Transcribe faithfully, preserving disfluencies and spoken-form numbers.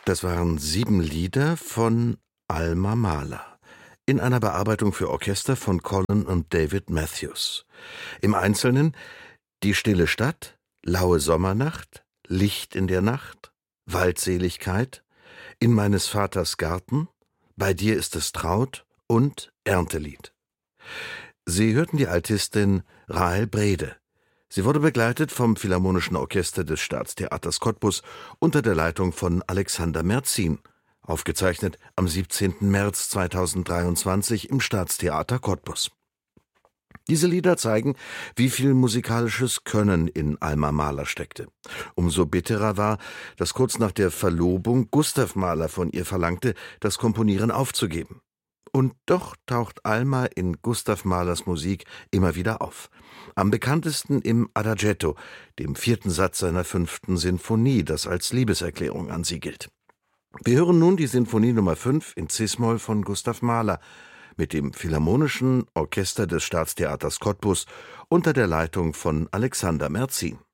Das waren sieben Lieder von Alma Mahler in einer Bearbeitung für Orchester von Colin und David Matthews. Im Einzelnen Die stille Stadt, Laue Sommernacht, Licht in der Nacht, Waldseligkeit, In meines Vaters Garten, Bei dir ist es traut und Erntelied. Sie hörten die Altistin Rahel Brede. Sie wurde begleitet vom Philharmonischen Orchester des Staatstheaters Cottbus unter der Leitung von Alexander Merzin, aufgezeichnet am siebzehnten März zweitausenddreiundzwanzig im Staatstheater Cottbus. Diese Lieder zeigen, wie viel musikalisches Können in Alma Mahler steckte. Umso bitterer war, dass kurz nach der Verlobung Gustav Mahler von ihr verlangte, das Komponieren aufzugeben. Und doch taucht Alma in Gustav Mahlers Musik immer wieder auf. Am bekanntesten im Adagietto, dem vierten Satz seiner fünften Sinfonie, das als Liebeserklärung an sie gilt. Wir hören nun die Sinfonie Nummer fünf in Cis-Moll von Gustav Mahler mit dem Philharmonischen Orchester des Staatstheaters Cottbus unter der Leitung von Alexander Merzin.